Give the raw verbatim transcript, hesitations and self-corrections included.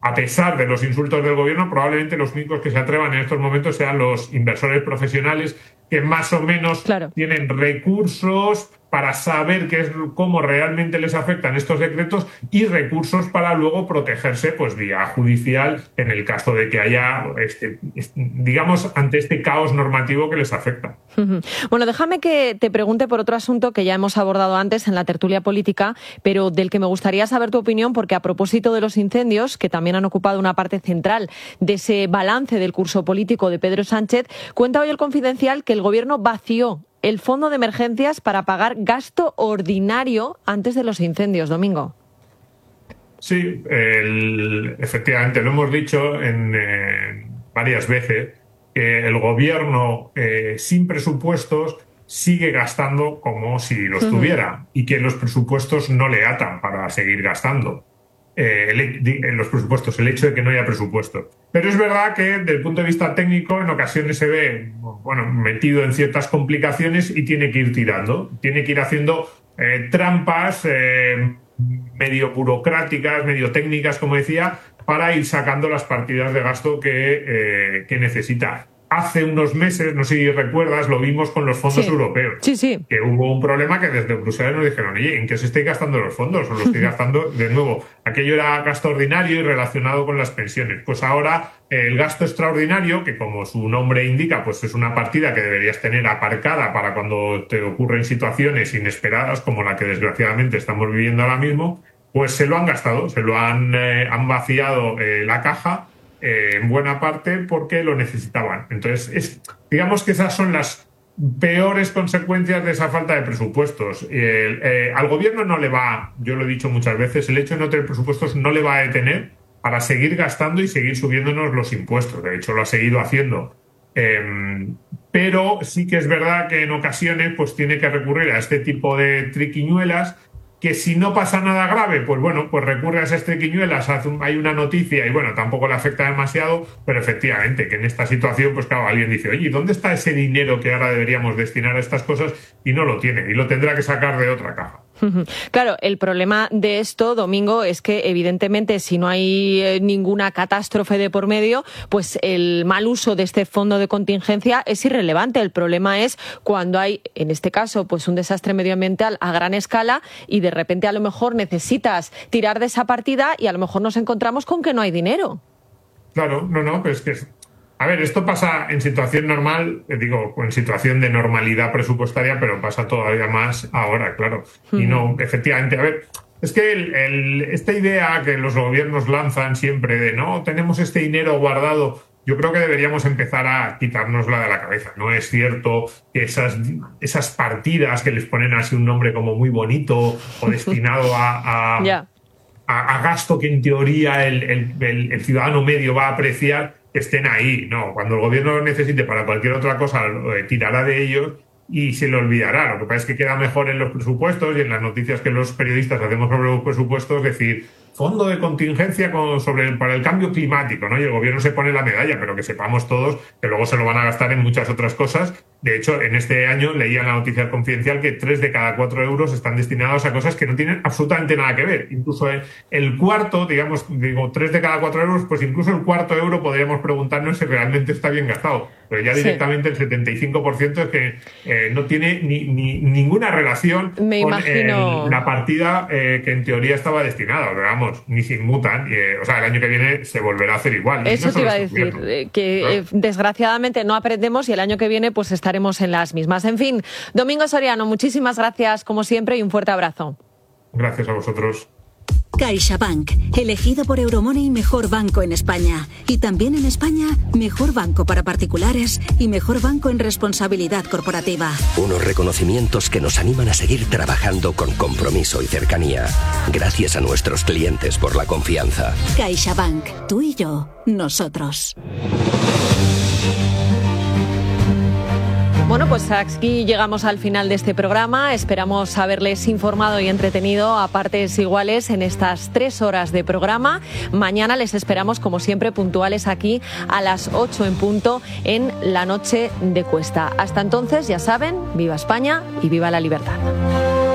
a pesar de los insultos del gobierno, probablemente los únicos que se atrevan en estos momentos sean los inversores profesionales que más o menos claro. tienen recursos para saber qué es, cómo realmente les afectan estos decretos y recursos para luego protegerse pues vía judicial en el caso de que haya, este, digamos, ante este caos normativo que les afecta. Bueno, déjame que te pregunte por otro asunto que ya hemos abordado antes en la tertulia política, pero del que me gustaría saber tu opinión, porque a propósito de los incendios, que también han ocupado una parte central de ese balance del curso político de Pedro Sánchez, cuenta hoy El Confidencial que el Gobierno vació el fondo de emergencias para pagar gasto ordinario antes de los incendios. Domingo. Sí, el, efectivamente, lo hemos dicho en, eh, varias veces, que el Gobierno eh, sin presupuestos sigue gastando como si los tuviera uh-huh. y que los presupuestos no le atan para seguir gastando. Eh, el, los presupuestos, el hecho de que no haya presupuestos. Pero es verdad que desde el punto de vista técnico en ocasiones se ve bueno, metido en ciertas complicaciones y tiene que ir tirando, tiene que ir haciendo eh, trampas eh, medio burocráticas, medio técnicas, como decía, para ir sacando las partidas de gasto que, eh, que necesita. Hace unos meses, no sé si recuerdas, lo vimos con los fondos sí. europeos. Sí, sí. Que hubo un problema que desde Bruselas nos dijeron, oye, ¿en qué se estáis gastando los fondos? O los estoy gastando, de nuevo, aquello era gasto ordinario y relacionado con las pensiones. Pues ahora el gasto extraordinario, que como su nombre indica, pues es una partida que deberías tener aparcada para cuando te ocurren situaciones inesperadas, como la que desgraciadamente estamos viviendo ahora mismo, pues se lo han gastado, se lo han, eh, han vaciado eh, la caja, Eh, en buena parte porque lo necesitaban. Entonces, es, digamos que esas son las peores consecuencias de esa falta de presupuestos. Eh, eh, al gobierno no le va, yo lo he dicho muchas veces, el hecho de no tener presupuestos no le va a detener para seguir gastando y seguir subiéndonos los impuestos. De hecho, lo ha seguido haciendo. Eh, pero sí que es verdad que en ocasiones pues tiene que recurrir a este tipo de triquiñuelas que si no pasa nada grave, pues bueno, pues recurre a esas triquiñuelas, hay una noticia y bueno, tampoco le afecta demasiado, pero efectivamente que en esta situación, pues claro, alguien dice, oye, ¿dónde está ese dinero que ahora deberíamos destinar a estas cosas? Y no lo tiene, y lo tendrá que sacar de otra caja. Claro, el problema de esto, Domingo, es que evidentemente si no hay ninguna catástrofe de por medio, pues el mal uso de este fondo de contingencia es irrelevante. El problema es cuando hay, en este caso, pues un desastre medioambiental a gran escala y de repente a lo mejor necesitas tirar de esa partida y a lo mejor nos encontramos con que no hay dinero. Claro, no, no, pero es que es... A ver, esto pasa en situación normal, digo, en situación de normalidad presupuestaria, pero pasa todavía más ahora, claro. Mm. Y no, efectivamente, a ver, es que el, el, esta idea que los gobiernos lanzan siempre de, no, tenemos este dinero guardado, yo creo que deberíamos empezar a quitárnosla de la cabeza. No es cierto que esas, esas partidas que les ponen así un nombre como muy bonito o destinado a... a yeah. A, a gasto que en teoría el, el, el, el ciudadano medio va a apreciar, que estén ahí. No, cuando el gobierno lo necesite para cualquier otra cosa, eh, tirará de ellos y se le olvidará. Lo que pasa es que queda mejor en los presupuestos y en las noticias que los periodistas hacemos sobre los presupuestos, decir, fondo de contingencia con, sobre el, para el cambio climático, ¿no? Y el gobierno se pone la medalla, pero que sepamos todos que luego se lo van a gastar en muchas otras cosas. De hecho, en este año leía en la noticia Confidencial que tres de cada cuatro euros están destinados a cosas que no tienen absolutamente nada que ver. Incluso el, el cuarto, digamos, digo, tres de cada cuatro euros, pues incluso el cuarto euro podríamos preguntarnos si realmente está bien gastado. Pero ya directamente sí. El setenta y cinco por ciento es que eh, no tiene ni, ni ninguna relación Me con imagino... el, la partida eh, que en teoría estaba destinada. Pero vamos, ni se inmutan. Eh, o sea, el año que viene se volverá a hacer igual. Eso no te iba a decir, eh, que ¿no? eh, desgraciadamente no aprendemos y el año que viene pues estaremos en las mismas. En fin, Domingo Soriano, muchísimas gracias como siempre y un fuerte abrazo. Gracias a vosotros. CaixaBank, elegido por Euromoney mejor banco en España. Y también en España, mejor banco para particulares y mejor banco en responsabilidad corporativa. Unos reconocimientos que nos animan a seguir trabajando con compromiso y cercanía. Gracias a nuestros clientes por la confianza. CaixaBank, tú y yo, nosotros. Bueno, pues aquí llegamos al final de este programa. Esperamos haberles informado y entretenido a partes iguales en estas tres horas de programa. Mañana les esperamos, como siempre, puntuales aquí a las ocho en punto en La Noche de Cuesta. Hasta entonces, ya saben, viva España y viva la libertad.